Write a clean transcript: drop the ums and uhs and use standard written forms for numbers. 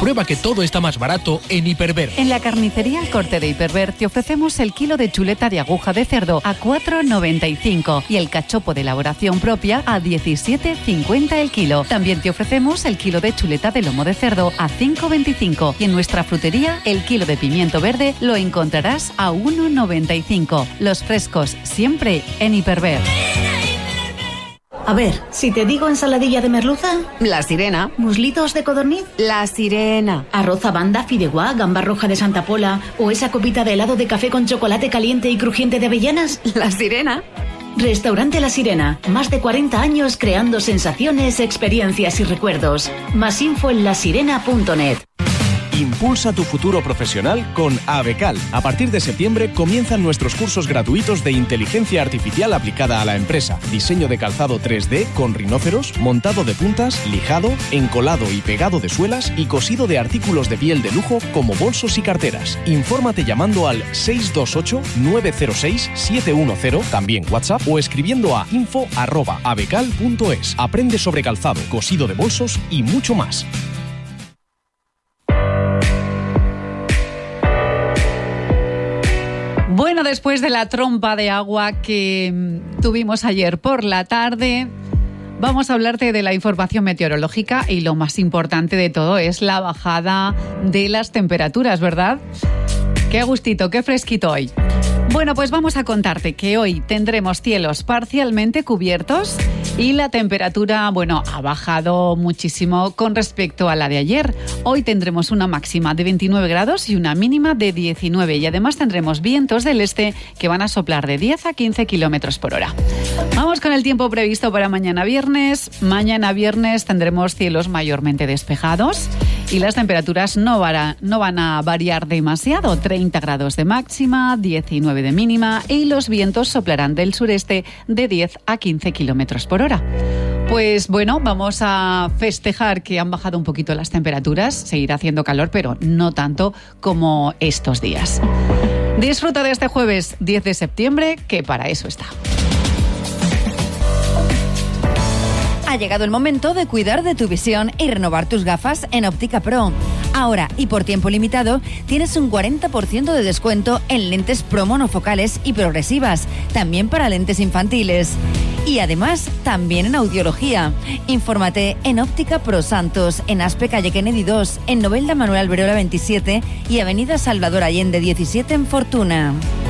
Comprueba que todo está más barato en Hiperver. En la carnicería El Corte de Hiperver te ofrecemos el kilo de chuleta de aguja de cerdo a 4,95 y el cachopo de elaboración propia a 17,50 el kilo. También te ofrecemos el kilo de chuleta de lomo de cerdo a 5,25 y en nuestra frutería el kilo de pimiento verde lo encontrarás a 1,95. Los frescos siempre en Hiperver. A ver, si te digo ensaladilla de merluza... La sirena. ¿Muslitos de codorniz? La sirena. ¿Arroz a banda, fideuá, gamba roja de Santa Pola o esa copita de helado de café con chocolate caliente y crujiente de avellanas? La sirena. Restaurante La Sirena. Más de 40 años creando sensaciones, experiencias y recuerdos. Más info en lasirena.net. Impulsa tu futuro profesional con Abecal. A partir de septiembre comienzan nuestros cursos gratuitos de inteligencia artificial aplicada a la empresa. Diseño de calzado 3D con rinoceros, montado de puntas, lijado, encolado y pegado de suelas y cosido de artículos de piel de lujo como bolsos y carteras. Infórmate llamando al 628-906-710, también WhatsApp, o escribiendo a info@abecal.es. Aprende sobre calzado, cosido de bolsos y mucho más. Bueno, después de la trompa de agua que tuvimos ayer por la tarde, vamos a hablarte de la información meteorológica y lo más importante de todo es la bajada de las temperaturas, ¿verdad? Qué gustito, qué fresquito hoy. Bueno, pues vamos a contarte que hoy tendremos cielos parcialmente cubiertos y la temperatura, ha bajado muchísimo con respecto a la de ayer. Hoy tendremos una máxima de 29 grados y una mínima de 19 y además tendremos vientos del este que van a soplar de 10 a 15 kilómetros por hora. Vamos con el tiempo previsto para mañana viernes. Mañana viernes tendremos cielos mayormente despejados y las temperaturas no van a variar demasiado. 30 grados de máxima, 19 de mínima y los vientos soplarán del sureste de 10 a 15 kilómetros por hora. Pues vamos a festejar que han bajado un poquito las temperaturas. Seguirá haciendo calor, pero no tanto como estos días. Disfruta de este jueves 10 de septiembre, que para eso está. Ha llegado el momento de cuidar de tu visión y renovar tus gafas en Óptica Pro. Ahora y por tiempo limitado tienes un 40% de descuento en lentes pro monofocales y progresivas, también para lentes infantiles. Y además, también en audiología. Infórmate en Óptica Pro Santos, en Aspe Calle Kennedy 2, en Novelda Manuel Alberola 27 y Avenida Salvador Allende 17 en Fortuna.